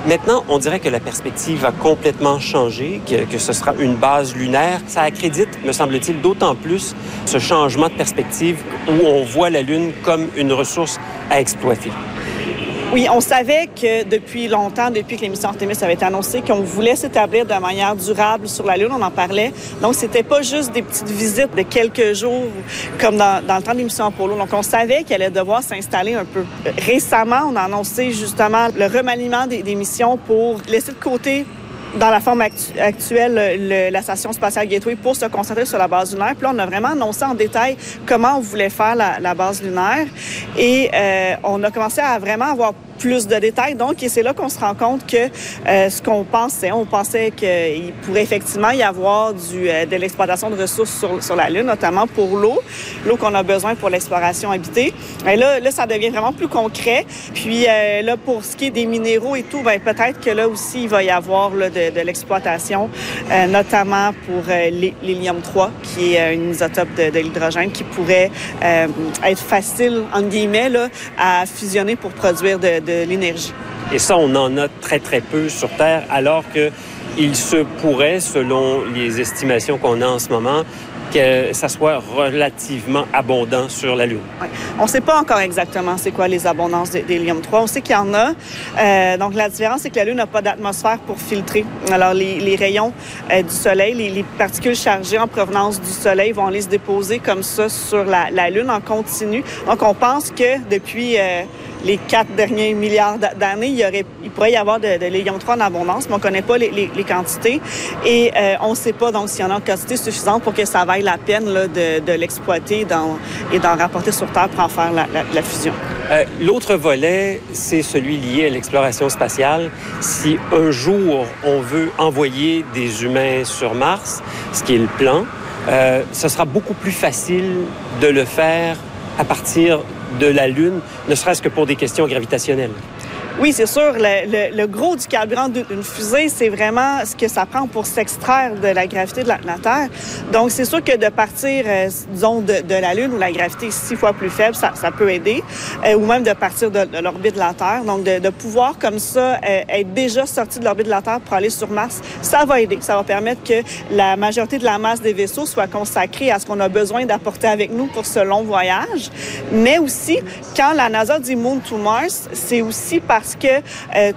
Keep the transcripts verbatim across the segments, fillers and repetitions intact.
Maintenant, on dirait que la perspective a complètement changé, que, que ce sera une base lunaire. Ça accrédite, me semble-t-il, d'autant plus ce changement de perspective où on voit la Lune comme une ressource à exploiter. Oui, on savait que depuis longtemps, depuis que l'émission Artemis avait été annoncée, qu'on voulait s'établir de manière durable sur la Lune, on en parlait. Donc, c'était pas juste des petites visites de quelques jours, comme dans, dans le temps de l'émission Apollo. Donc, on savait qu'elle allait devoir s'installer un peu. Récemment, on a annoncé justement le remaniement des, des missions pour laisser de côté dans la forme actu- actuelle, le, la Station spatiale Gateway pour se concentrer sur la base lunaire. Puis là, on a vraiment annoncé en détail comment on voulait faire la, la base lunaire. Et euh, on a commencé à vraiment avoir plus de détails. Donc, et c'est là qu'on se rend compte que euh, ce qu'on pensait, on pensait qu'il pourrait effectivement y avoir du, euh, de l'exploitation de ressources sur, sur la Lune, notamment pour l'eau, l'eau qu'on a besoin pour l'exploration habitée. Et là, là, ça devient vraiment plus concret. Puis euh, là, pour ce qui est des minéraux et tout, bien, peut-être que là aussi, il va y avoir là, de, de l'exploitation, euh, notamment pour euh, l'hélium trois, qui est un isotope de, de l'hydrogène qui pourrait euh, être facile, entre guillemets, là, à fusionner pour produire de de l'énergie. Et ça, on en a très, très peu sur Terre, alors qu'il se pourrait, selon les estimations qu'on a en ce moment, que ça soit relativement abondant sur la Lune. Oui. On ne sait pas encore exactement c'est quoi les abondances d'hélium trois. On sait qu'il y en a. Euh, donc, la différence, c'est que la Lune n'a pas d'atmosphère pour filtrer. Alors, les, les rayons euh, du Soleil, les, les particules chargées en provenance du Soleil vont aller se déposer comme ça sur la, la Lune en continu. Donc, on pense que depuis euh, les quatre derniers milliards d'années, il, y aurait, il pourrait y avoir de, de l'hélium trois en abondance, mais on ne connaît pas les, les, les quantités. Et euh, on ne sait pas, donc, s'il y en a en quantité suffisante pour que ça vaille la peine là, de, de l'exploiter dans, et d'en rapporter sur Terre pour en faire la, la, la fusion. Euh, l'autre volet, c'est celui lié à l'exploration spatiale. Si un jour, on veut envoyer des humains sur Mars, ce qui est le plan, euh, ce sera beaucoup plus facile de le faire à partir de la Lune, ne serait-ce que pour des questions gravitationnelles. Oui, c'est sûr. Le, le, le gros du carburant d'une fusée, c'est vraiment ce que ça prend pour s'extraire de la gravité de la, de la Terre. Donc, c'est sûr que de partir, euh, disons, de, de la Lune où la gravité est six fois plus faible, ça, ça peut aider. Euh, ou même de partir de, de l'orbite de la Terre. Donc, de, de pouvoir, comme ça, euh, être déjà sorti de l'orbite de la Terre pour aller sur Mars, ça va aider. Ça va permettre que la majorité de la masse des vaisseaux soit consacrée à ce qu'on a besoin d'apporter avec nous pour ce long voyage. Mais aussi, quand la NASA dit « Moon to Mars », c'est aussi parce Parce que euh,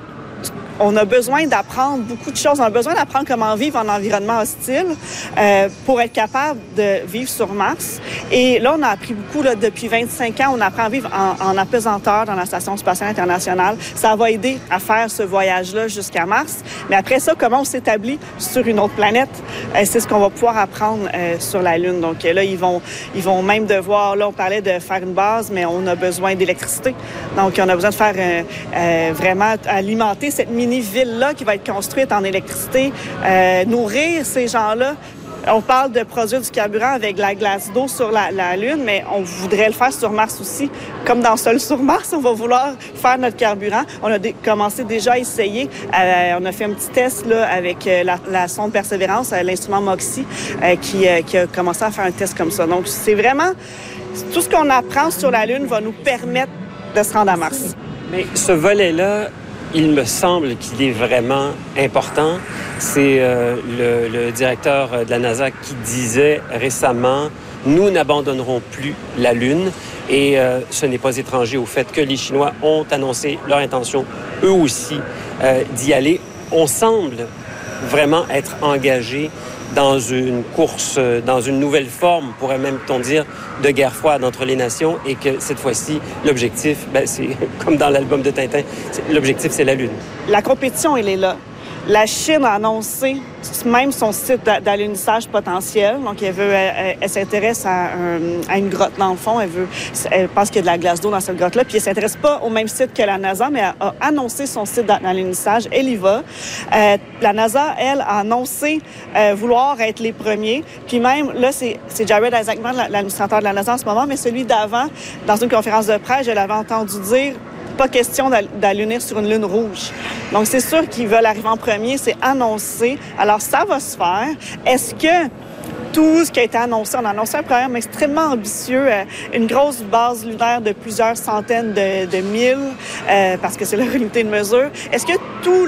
on a besoin d'apprendre beaucoup de choses. On a besoin d'apprendre comment vivre en environnement hostile euh, pour être capable de vivre sur Mars. Et là, on a appris beaucoup. Là, depuis vingt-cinq ans, on apprend à vivre en, en apesanteur dans la Station spatiale internationale. Ça va aider à faire ce voyage-là jusqu'à Mars. Mais après ça, comment on s'établit sur une autre planète? Euh, c'est ce qu'on va pouvoir apprendre euh, sur la Lune. Donc là, ils vont, ils vont même devoir... Là, on parlait de faire une base, mais on a besoin d'électricité. Donc, on a besoin de faire euh, euh, vraiment alimenter cette mini ville-là qui va être construite en électricité, euh, nourrir ces gens-là. On parle de produire du carburant avec de la glace d'eau sur la, la Lune, mais on voudrait le faire sur Mars aussi. Comme dans Seul sur Mars, on va vouloir faire notre carburant. On a dé- commencé déjà à essayer. Euh, on a fait un petit test là, avec euh, la, la sonde Persévérance, euh, l'instrument MOXIE, euh, qui, euh, qui a commencé à faire un test comme ça. Donc, c'est vraiment... Tout ce qu'on apprend sur la Lune va nous permettre de se rendre à Mars. Mais ce volet-là, il me semble qu'il est vraiment important. C'est euh, le, le directeur de la NASA qui disait récemment « Nous n'abandonnerons plus la Lune ». Et euh, ce n'est pas étranger au fait que les Chinois ont annoncé leur intention, eux aussi, euh, d'y aller. On semble vraiment être engagés dans une course, dans une nouvelle forme, pourrait même-on dire, de guerre froide entre les nations, et que cette fois-ci, l'objectif, ben, c'est comme dans l'album de Tintin, l'objectif, c'est la Lune. La compétition, elle est là. La Chine a annoncé même son site d'alunissage potentiel. Donc, elle veut, elle, elle s'intéresse à, un, à une grotte dans le fond. Elle veut, elle pense qu'il y a de la glace d'eau dans cette grotte-là. Puis, elle s'intéresse pas au même site que la NASA, mais elle a annoncé son site d'alunissage. Elle y va. Euh, la NASA, elle, a annoncé euh, vouloir être les premiers. Puis même, là, c'est Jared Isaacman, l'administrateur de la NASA en ce moment, mais celui d'avant, dans une conférence de presse, je l'avais entendu dire pas question d'allunir sur une lune rouge. Donc, c'est sûr qu'ils veulent arriver en premier, c'est annoncé. Alors, ça va se faire. Est-ce que tout ce qui a été annoncé, on a annoncé un programme extrêmement ambitieux, euh, une grosse base lunaire de plusieurs centaines de, de milles, euh, parce que c'est leur unité de mesure. Est-ce que tout